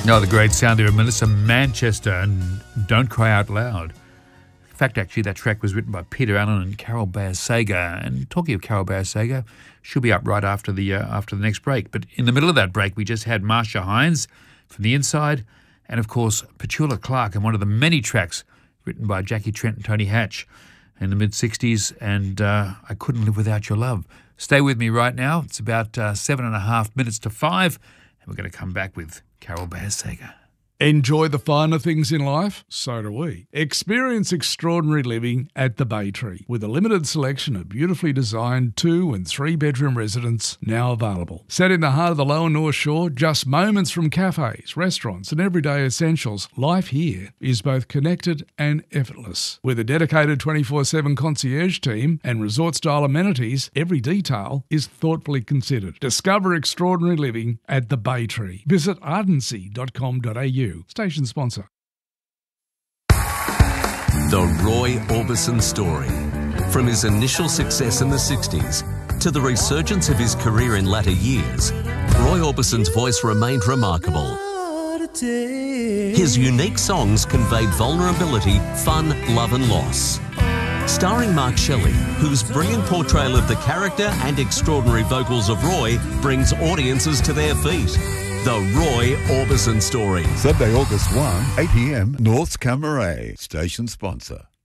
Oh, the great sound there of Melissa Manchester and Don't Cry Out Loud. In fact, actually, that track was written by Peter Allen and Carol Bayer-Sager. And talking of Carol Bayer-Sager, she'll be up right after the next break. But in the middle of that break, we just had Marcia Hines from The Inside and, of course, Petula Clark and one of the many tracks written by Jackie Trent and Tony Hatch in the mid-60s, and I Couldn't Live Without Your Love. Stay with me right now. It's about 7.5 minutes to 5, and we're going to come back with Carol Bayer-Sager. Enjoy the finer things in life? So do we. Experience extraordinary living at the Bay Tree with a limited selection of beautifully designed 2- and 3-bedroom residences now available. Set in the heart of the Lower North Shore, just moments from cafes, restaurants and everyday essentials, life here is both connected and effortless. With a dedicated 24/7 concierge team and resort-style amenities, every detail is thoughtfully considered. Discover extraordinary living at the Bay Tree. Visit ardency.com.au. Station sponsor. The Roy Orbison story. From his initial success in the 60s to the resurgence of his career in latter years, Roy Orbison's voice remained remarkable. His unique songs conveyed vulnerability, fun, love and loss. Starring Mark Shelley, whose brilliant portrayal of the character and extraordinary vocals of Roy brings audiences to their feet. The Roy Orbison story. Sunday, August 1, 8 p.m, North Camaray. Station sponsor.